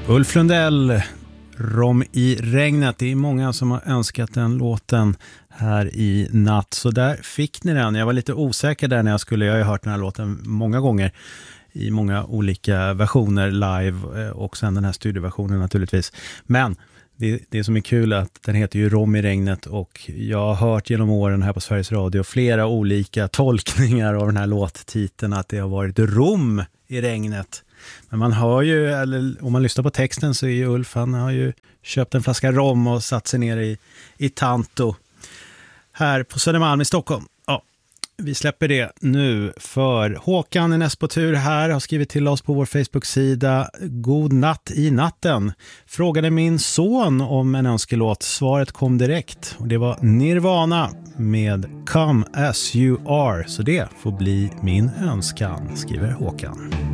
Ulf Lundell, Rom i regnet. Det är många som har önskat den låten här i natt. Så där fick ni den. Jag var lite osäker där när jag har ju hört den här låten många gånger i många olika versioner live och sen den här studioversionen naturligtvis. Men det som är kul är att den heter ju Rom i regnet och jag har hört genom åren här på Sveriges Radio flera olika tolkningar av den här låttiteln att det har varit Rom i regnet. Men man hör ju, eller om man lyssnar på texten så är ju Ulf, han har ju köpt en flaska rom och satt sig ner i Tanto här på Södermalm i Stockholm. Ja, vi släpper det nu för Håkan är näst på tur här, har skrivit till oss på vår Facebook-sida. God natt i natten. Frågade min son om en önskelåt. Svaret kom direkt och det var Nirvana med Come As You Are. Så det får bli min önskan, skriver Håkan.